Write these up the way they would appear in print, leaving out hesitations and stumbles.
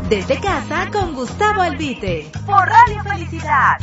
Desde casa con Gustavo Albite, por Radio Felicidad.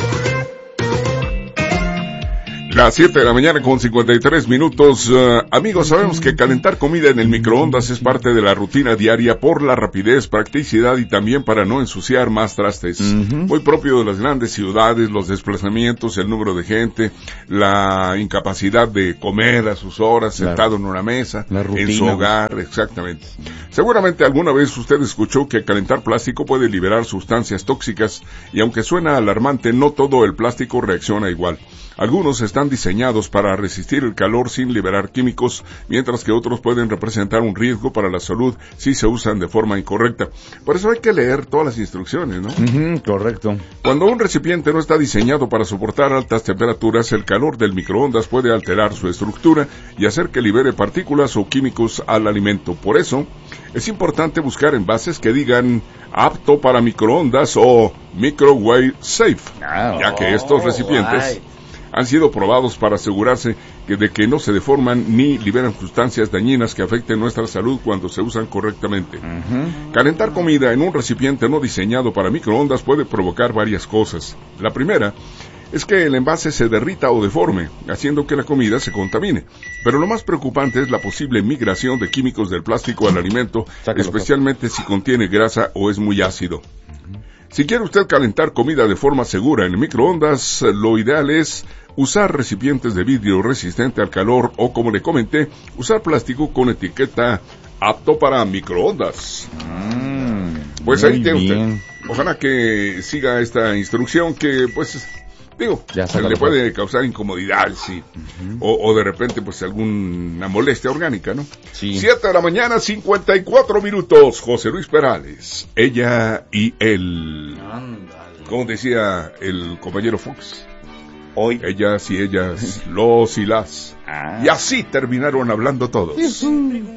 Las 7 de la mañana con 53 minutos. Amigos, sabemos que calentar comida en el microondas es parte de la rutina diaria por la rapidez, practicidad y también para no ensuciar más trastes. Muy propio de las grandes ciudades, los desplazamientos, el número de gente, la incapacidad de comer a sus horas, sentado en una mesa, en su hogar, exactamente. Seguramente alguna vez usted escuchó que calentar plástico puede liberar sustancias tóxicas y aunque suena alarmante, no todo el plástico reacciona igual. Algunos están diseñados para resistir el calor sin liberar químicos, mientras que otros pueden representar un riesgo para la salud si se usan de forma incorrecta. Por eso hay que leer todas las instrucciones, ¿no? Correcto. Cuando un recipiente no está diseñado para soportar altas temperaturas, el calor del microondas puede alterar su estructura y hacer que libere partículas o químicos al alimento. Por eso, es importante buscar envases que digan apto para microondas o microwave safe, ya que estos recipientes han sido probados para asegurarse de que no se deforman ni liberan sustancias dañinas que afecten nuestra salud cuando se usan correctamente. Calentar comida en un recipiente no diseñado para microondas puede provocar varias cosas. La primera es que el envase se derrita o deforme, haciendo que la comida se contamine. Pero lo más preocupante es la posible migración de químicos del plástico al alimento, especialmente si contiene grasa o es muy ácido. Si quiere usted calentar comida de forma segura en el microondas, lo ideal es usar recipientes de vidrio resistente al calor o, como le comenté, usar plástico con etiqueta apto para microondas. Pues ahí tiene usted. Ojalá que siga esta instrucción que, pues, le puede causar incomodidad, sí. O de repente, pues, alguna molestia orgánica, ¿no? Sí. 7 de la mañana, 54 minutos. José Luis Perales, ella y él. Como decía el compañero Fox. Hoy. Ellas y ellas, los y las. Y así terminaron hablando todos.